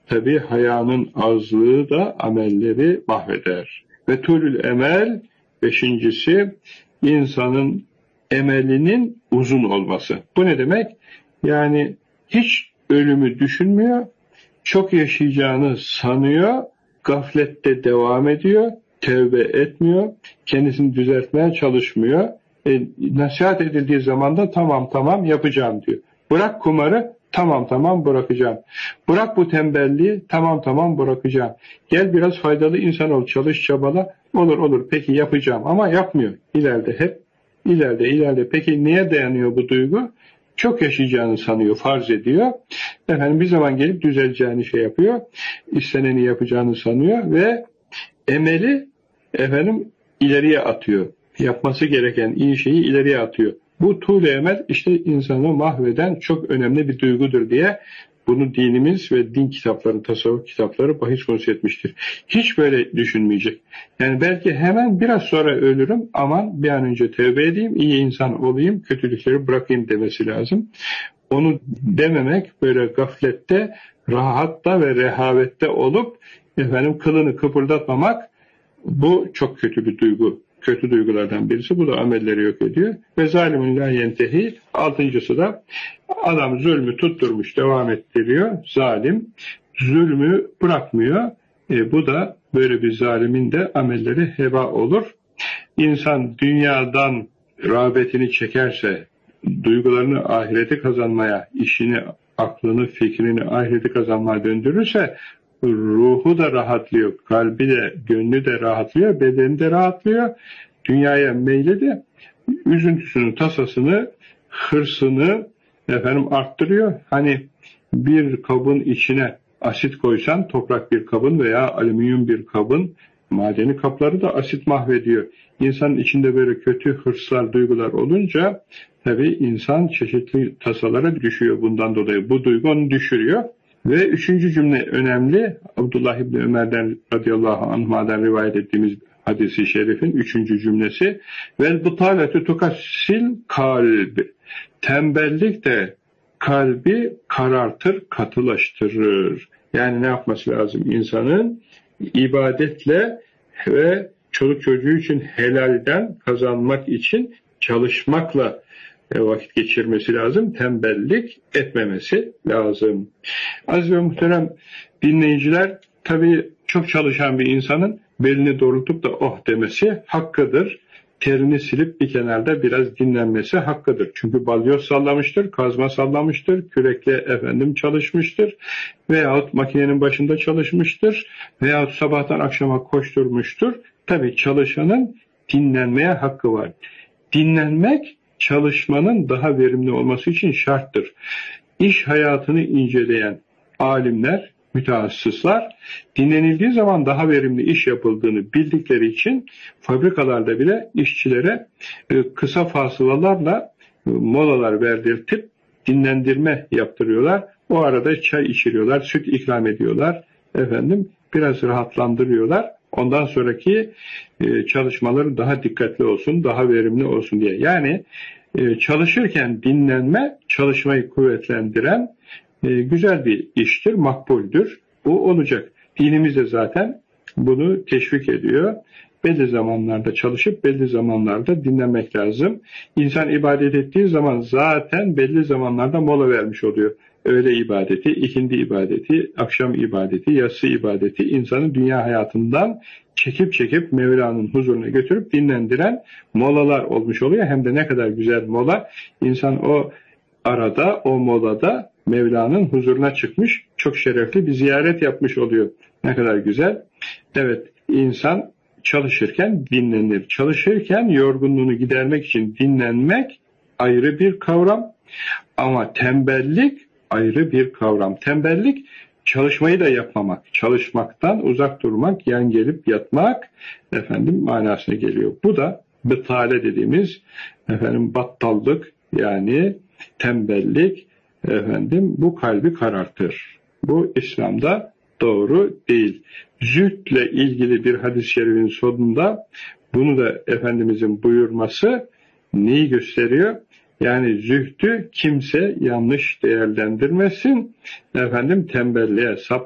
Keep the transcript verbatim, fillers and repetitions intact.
tabi hayanın azlığı da amelleri mahveder. Ve tulül emel, beşincisi, insanın emelinin uzun olması. Bu ne demek? Yani hiç ölümü düşünmüyor, çok yaşayacağını sanıyor, gaflette devam ediyor, tevbe etmiyor, kendisini düzeltmeye çalışmıyor. E, nasihat edildiği zaman da tamam tamam yapacağım diyor. Bırak kumarı, tamam tamam bırakacağım. Bırak bu tembelliği, tamam tamam bırakacağım. Gel biraz faydalı insan ol, çalış çabala, olur olur peki yapacağım ama yapmıyor. İleride hep, ileride ileride. Peki niye dayanıyor bu duygu? Çok yaşayacağını sanıyor, farz ediyor. Efendim bir zaman gelip düzeleceğini şey yapıyor. İsteneni yapacağını sanıyor ve emeli efendim ileriye atıyor. Yapması gereken iyi şeyi ileriye atıyor. Bu tuğle emel işte insanı mahveden çok önemli bir duygudur diye bunu dinimiz ve din kitapları, tasavvuf kitapları bahis konusu etmiştir. Hiç böyle düşünmeyecek. Yani belki hemen biraz sonra ölürüm, aman bir an önce tövbe edeyim, iyi insan olayım, kötülükleri bırakayım demesi lazım. Onu dememek, böyle gaflette, rahatta ve rehavette olup efendim kılını kıpırdatmamak, bu çok kötü bir duygu. Kötü duygulardan birisi. Bu da amelleri yok ediyor. Ve zalimun la yentehi. Altıncısı da adam zulmü tutturmuş, devam ettiriyor. Zalim. Zulmü bırakmıyor. E, bu da böyle bir zalimin de amelleri heba olur. İnsan dünyadan rağbetini çekerse, duygularını ahireti kazanmaya, işini, aklını, fikrini ahireti kazanmaya döndürürse, ruhu da rahatlıyor, kalbi de, gönlü de rahatlıyor, bedeni de rahatlıyor. Dünyaya meyli de üzüntüsünü, tasasını, hırsını efendim arttırıyor. Hani bir kabın içine asit koysan, toprak bir kabın veya alüminyum bir kabın, madeni kapları da asit mahvediyor. İnsanın içinde böyle kötü hırslar, duygular olunca tabii insan çeşitli tasalara düşüyor bundan dolayı. Bu duygu onu düşürüyor. Ve üçüncü cümle önemli. Abdullah İbni Ömer'den radıyallahu anh'a'dan rivayet ettiğimiz hadisi şerifin üçüncü cümlesi. Vel butaletu tukassil kalbi. Tembellik de kalbi karartır, katılaştırır. Yani ne yapması lazım insanın? İbadetle ve çoluk çocuğu için helalden kazanmak için çalışmakla vakit geçirmesi lazım. Tembellik etmemesi lazım. Aziz ve muhterem dinleyiciler, tabii çok çalışan bir insanın belini doğrultup da oh demesi hakkıdır. Terini silip bir kenarda biraz dinlenmesi hakkıdır. Çünkü balyoz sallamıştır, kazma sallamıştır, kürekle efendim çalışmıştır veyahut makinenin başında çalışmıştır veyahut sabahtan akşama koşturmuştur. Tabii çalışanın dinlenmeye hakkı var. Dinlenmek çalışmanın daha verimli olması için şarttır. İş hayatını inceleyen alimler, mütehassıslar, dinlenildiği zaman daha verimli iş yapıldığını bildikleri için fabrikalarda bile işçilere kısa fasılalarla molalar verdirtip dinlendirme yaptırıyorlar. O arada çay içiriyorlar, süt ikram ediyorlar. Efendim biraz rahatlandırıyorlar. Ondan sonraki çalışmaları daha dikkatli olsun, daha verimli olsun diye. Yani çalışırken dinlenme, çalışmayı kuvvetlendiren güzel bir iştir, makbuldür. Bu olacak. Dinimiz de zaten bunu teşvik ediyor. Belli zamanlarda çalışıp belli zamanlarda dinlenmek lazım. İnsan ibadet ettiği zaman zaten belli zamanlarda mola vermiş oluyor. Öğle ibadeti, ikindi ibadeti, akşam ibadeti, yatsı ibadeti insanı dünya hayatından çekip çekip Mevla'nın huzuruna götürüp dinlendiren molalar olmuş oluyor. Hem de ne kadar güzel mola. İnsan o arada, o molada Mevla'nın huzuruna çıkmış, çok şerefli bir ziyaret yapmış oluyor. Ne kadar güzel. Evet, insan çalışırken dinlenir. Çalışırken yorgunluğunu gidermek için dinlenmek ayrı bir kavram. Ama tembellik ayrı bir kavram. Tembellik çalışmayı da yapmamak, çalışmaktan uzak durmak, yan gelip yatmak efendim manasına geliyor. Bu da bıtale dediğimiz efendim battallık, yani tembellik efendim bu kalbi karartır. Bu İslam'da doğru değil. Zühdle ilgili bir hadis-i şerifin sonunda bunu da Efendimizin buyurması neyi gösteriyor? Yani zühdü kimse yanlış değerlendirmesin, efendim tembelliğe sap